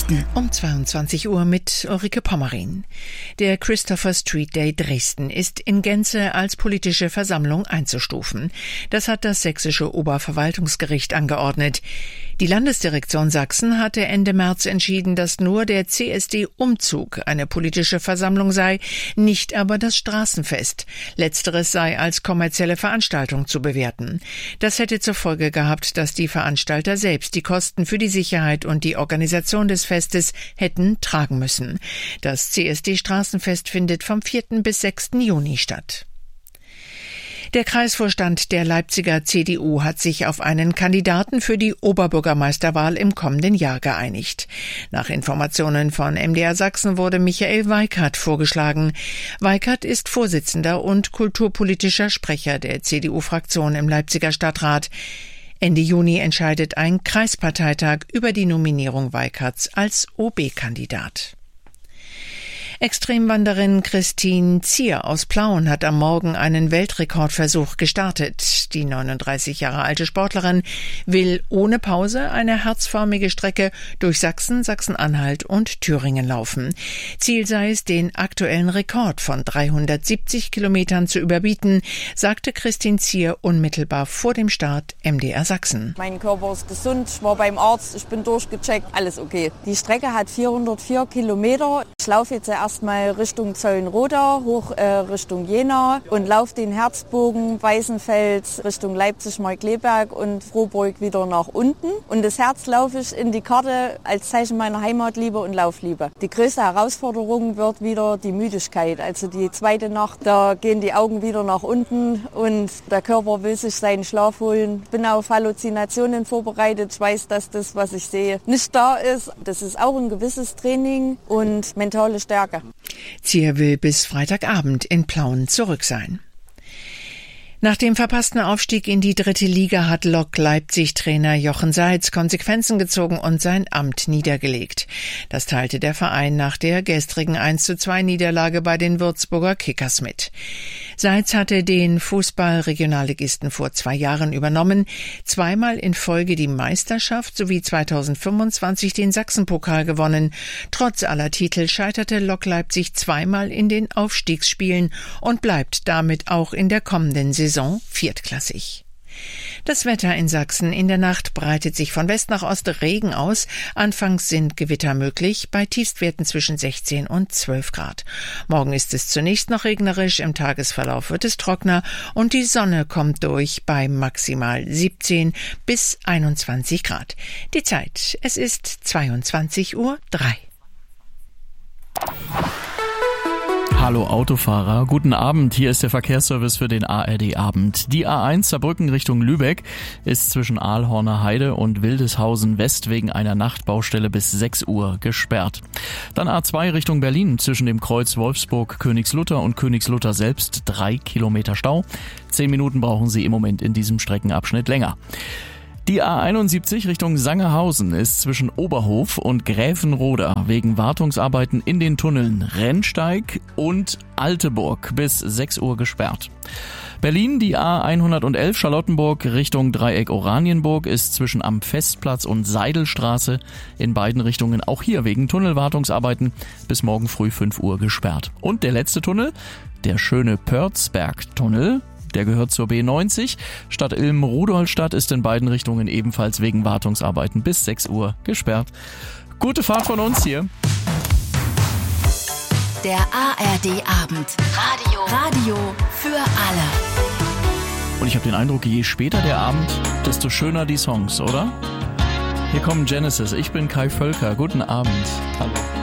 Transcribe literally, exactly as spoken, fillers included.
Nachrichten um zweiundzwanzig Uhr mit Ulrike Pommerin. Der Christopher Street Day Dresden ist in Gänze als politische Versammlung einzustufen. Das hat das sächsische Oberverwaltungsgericht angeordnet. Die Landesdirektion Sachsen hatte Ende März entschieden, dass nur der C S D-Umzug eine politische Versammlung sei, nicht aber das Straßenfest. Letzteres sei als kommerzielle Veranstaltung zu bewerten. Das hätte zur Folge gehabt, dass die Veranstalter selbst die Kosten für die Sicherheit und die Organisation des Festes hätten tragen müssen. Das C S D-Straßenfest findet vom vierten bis sechsten Juni statt. Der Kreisvorstand der Leipziger C D U hat sich auf einen Kandidaten für die Oberbürgermeisterwahl im kommenden Jahr geeinigt. Nach Informationen von M D R Sachsen wurde Michael Weikert vorgeschlagen. Weikert ist Vorsitzender und kulturpolitischer Sprecher der C D U-Fraktion im Leipziger Stadtrat. Ende Juni entscheidet ein Kreisparteitag über die Nominierung Weikerts als O B-Kandidat. Extremwanderin Christine Zier aus Plauen hat am Morgen einen Weltrekordversuch gestartet. Die neununddreißig Jahre alte Sportlerin will ohne Pause eine herzförmige Strecke durch Sachsen, Sachsen-Anhalt und Thüringen laufen. Ziel sei es, den aktuellen Rekord von dreihundertsiebzig Kilometern zu überbieten, sagte Christine Zier unmittelbar vor dem Start M D R Sachsen. Mein Körper ist gesund, ich war beim Arzt, ich bin durchgecheckt, alles okay. Die Strecke hat vierhundertvier Kilometer. Ich laufe jetzt erst Erstmal Richtung Zeulenroda, hoch äh, Richtung Jena und laufe den Herzbogen, Weißenfels Richtung Leipzig-Markkleeberg und Frohburg wieder nach unten. Und das Herz laufe ich in die Karte als Zeichen meiner Heimatliebe und Laufliebe. Die größte Herausforderung wird wieder die Müdigkeit. Also die zweite Nacht, da gehen die Augen wieder nach unten und der Körper will sich seinen Schlaf holen. Ich bin auf Halluzinationen vorbereitet. Ich weiß, dass das, was ich sehe, nicht da ist. Das ist auch ein gewisses Training und mentale Stärke. Zier will bis Freitagabend in Plauen zurück sein. Nach dem verpassten Aufstieg in die dritte Liga hat Lok Leipzig-Trainer Jochen Seitz Konsequenzen gezogen und sein Amt niedergelegt. Das teilte der Verein nach der gestrigen eins zu zwei Niederlage bei den Würzburger Kickers mit. Seitz hatte den Fußball-Regionalligisten vor zwei Jahren übernommen, zweimal in Folge die Meisterschaft sowie zweitausendfünfundzwanzig den Sachsenpokal gewonnen. Trotz aller Titel scheiterte Lok Leipzig zweimal in den Aufstiegsspielen und bleibt damit auch in der kommenden Saison viertklassig. Das Wetter in Sachsen: in der Nacht breitet sich von West nach Ost Regen aus. Anfangs sind Gewitter möglich, bei Tiefstwerten zwischen sechzehn und zwölf Grad. Morgen ist es zunächst noch regnerisch, im Tagesverlauf wird es trockener und die Sonne kommt durch bei maximal siebzehn bis einundzwanzig Grad. Die Zeit: es ist zweiundzwanzig Uhr drei. Hallo Autofahrer, guten Abend, hier ist der Verkehrsservice für den A R D-Abend. Die A eins Saarbrücken Richtung Lübeck ist zwischen Aalhorner Heide und Wildeshausen West wegen einer Nachtbaustelle bis sechs Uhr gesperrt. Dann A zwei Richtung Berlin zwischen dem Kreuz Wolfsburg-Königslutter und Königslutter selbst drei Kilometer Stau. Zehn Minuten brauchen Sie im Moment in diesem Streckenabschnitt länger. Die A einundsiebzig Richtung Sangerhausen ist zwischen Oberhof und Gräfenroda wegen Wartungsarbeiten in den Tunneln Rennsteig und Alteburg bis sechs Uhr gesperrt. Berlin, die A hundertelf Charlottenburg Richtung Dreieck Oranienburg ist zwischen am Festplatz und Seidelstraße in beiden Richtungen auch hier wegen Tunnelwartungsarbeiten bis morgen früh fünf Uhr gesperrt. Und der letzte Tunnel, der schöne Pörzberg-Tunnel, der gehört zur B neunzig. Stadt Ilm-Rudolstadt ist in beiden Richtungen ebenfalls wegen Wartungsarbeiten bis sechs Uhr gesperrt. Gute Fahrt von uns hier. Der A R D-Abend. Radio. Radio für alle. Und ich habe den Eindruck, je später der Abend, desto schöner die Songs, oder? Hier kommen Genesis. Ich bin Kai Völker. Guten Abend. Hallo.